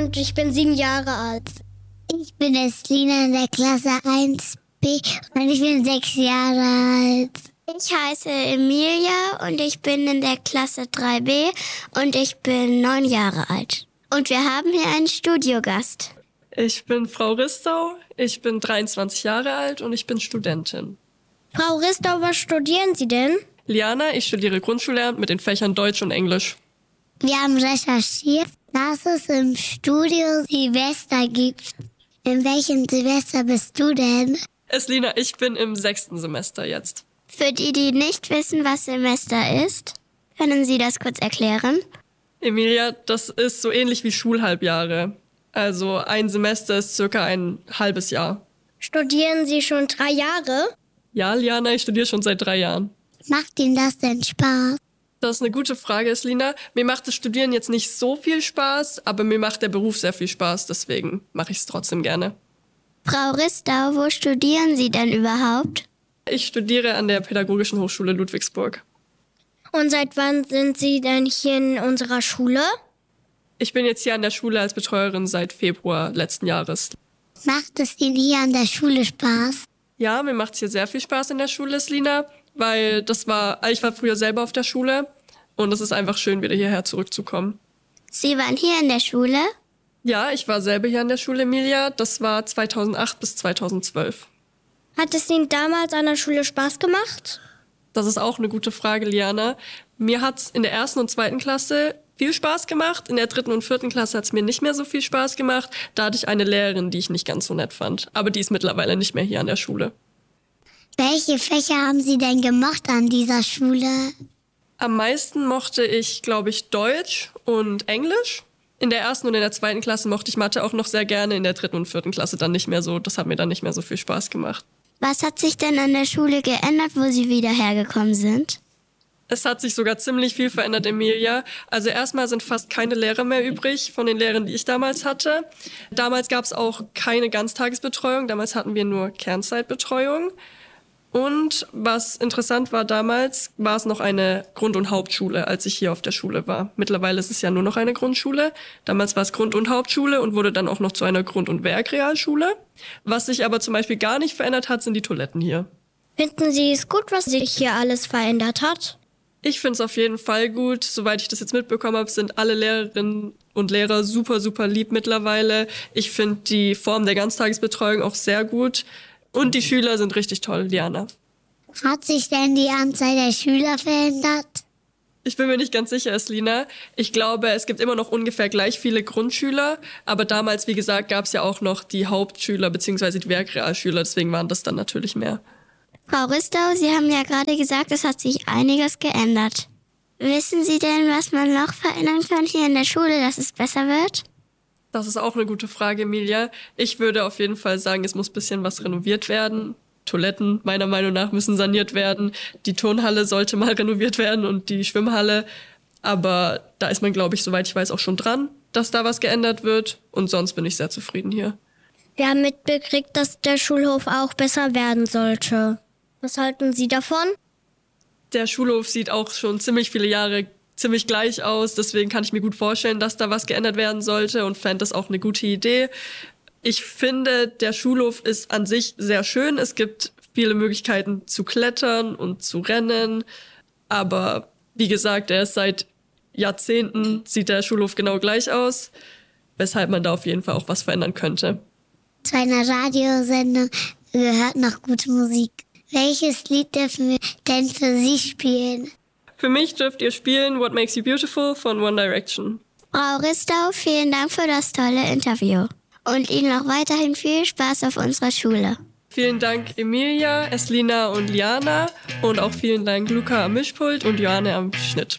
und ich bin 7 Jahre alt. Ich bin Eslina in der Klasse 1b und ich bin 6 Jahre alt. Ich heiße Emilia und ich bin in der Klasse 3b und ich bin 9 Jahre alt. Und wir haben hier einen Studiogast. Ich bin Frau Ristau, ich bin 23 Jahre alt und ich bin Studentin. Frau Ristau, was studieren Sie denn? Liana, ich studiere Grundschullehramt mit den Fächern Deutsch und Englisch. Wir haben recherchiert, dass es im Studio Silvester gibt. In welchem Silvester bist du denn? Eslina, ich bin im 6. Semester jetzt. Für die, die nicht wissen, was Semester ist, können Sie das kurz erklären? Emilia, das ist so ähnlich wie Schulhalbjahre. Also ein Semester ist circa ein halbes Jahr. Studieren Sie schon 3 Jahre? Ja, Liana, ich studiere schon seit 3 Jahren. Macht Ihnen das denn Spaß? Das ist eine gute Frage, Eslina. Mir macht das Studieren jetzt nicht so viel Spaß, aber mir macht der Beruf sehr viel Spaß, deswegen mache ich es trotzdem gerne. Frau Ristau, wo studieren Sie denn überhaupt? Ich studiere an der Pädagogischen Hochschule Ludwigsburg. Und seit wann sind Sie denn hier in unserer Schule? Ich bin jetzt hier an der Schule als Betreuerin seit Februar letzten Jahres. Macht es Ihnen hier an der Schule Spaß? Ja, mir macht es hier sehr viel Spaß in der Schule, Eslina, weil ich war früher selber auf der Schule und es ist einfach schön, wieder hierher zurückzukommen. Sie waren hier in der Schule? Ja, ich war selber hier an der Schule, Emilia. Das war 2008 bis 2012. Hat es Ihnen damals an der Schule Spaß gemacht? Das ist auch eine gute Frage, Liana. Mir hat's in der 1. und 2. Klasse viel Spaß gemacht. In der 3. und 4. Klasse hat's mir nicht mehr so viel Spaß gemacht. Da hatte ich eine Lehrerin, die ich nicht ganz so nett fand. Aber die ist mittlerweile nicht mehr hier an der Schule. Welche Fächer haben Sie denn gemocht an dieser Schule? Am meisten mochte ich, glaube ich, Deutsch und Englisch. In der 1. und in der 2. Klasse mochte ich Mathe auch noch sehr gerne. In der 3. und 4. Klasse dann nicht mehr so. Das hat mir dann nicht mehr so viel Spaß gemacht. Was hat sich denn an der Schule geändert, wo Sie wieder hergekommen sind? Es hat sich sogar ziemlich viel verändert, Emilia. Also erstmal sind fast keine Lehrer mehr übrig von den Lehrern, die ich damals hatte. Damals gab es auch keine Ganztagesbetreuung. Damals hatten wir nur Kernzeitbetreuung. Und was interessant war damals, war es noch eine Grund- und Hauptschule, als ich hier auf der Schule war. Mittlerweile ist es ja nur noch eine Grundschule. Damals war es Grund- und Hauptschule und wurde dann auch noch zu einer Grund- und Werkrealschule. Was sich aber zum Beispiel gar nicht verändert hat, sind die Toiletten hier. Finden Sie es gut, was sich hier alles verändert hat? Ich finde es auf jeden Fall gut. Soweit ich das jetzt mitbekommen habe, sind alle Lehrerinnen und Lehrer super, super lieb mittlerweile. Ich finde die Form der Ganztagesbetreuung auch sehr gut. Und die Schüler sind richtig toll, Liana. Hat sich denn die Anzahl der Schüler verändert? Ich bin mir nicht ganz sicher, Eslina. Ich glaube, es gibt immer noch ungefähr gleich viele Grundschüler. Aber damals, wie gesagt, gab es ja auch noch die Hauptschüler bzw. die Werkrealschüler. Deswegen waren das dann natürlich mehr. Frau Ristau, Sie haben ja gerade gesagt, es hat sich einiges geändert. Wissen Sie denn, was man noch verändern kann hier in der Schule, dass es besser wird? Das ist auch eine gute Frage, Emilia. Ich würde auf jeden Fall sagen, es muss ein bisschen was renoviert werden. Toiletten, meiner Meinung nach, müssen saniert werden. Die Turnhalle sollte mal renoviert werden und die Schwimmhalle. Aber da ist man, glaube ich, soweit ich weiß, auch schon dran, dass da was geändert wird. Und sonst bin ich sehr zufrieden hier. Wir haben mitbekriegt, dass der Schulhof auch besser werden sollte. Was halten Sie davon? Der Schulhof sieht auch schon ziemlich viele Jahre ziemlich gleich aus. Deswegen kann ich mir gut vorstellen, dass da was geändert werden sollte und fände das auch eine gute Idee. Ich finde, der Schulhof ist an sich sehr schön. Es gibt viele Möglichkeiten zu klettern und zu rennen. Aber wie gesagt, er ist seit Jahrzehnten, sieht der Schulhof genau gleich aus. Weshalb man da auf jeden Fall auch was verändern könnte. Zu einer Radiosendung gehört noch gute Musik. Welches Lied dürfen wir denn für Sie spielen? Für mich dürft ihr spielen What Makes You Beautiful von One Direction. Frau Ristau, vielen Dank für das tolle Interview. Und Ihnen noch weiterhin viel Spaß auf unserer Schule. Vielen Dank Emilia, Eslina und Liana. Und auch vielen Dank Luca am Mischpult und Johanne am Schnitt.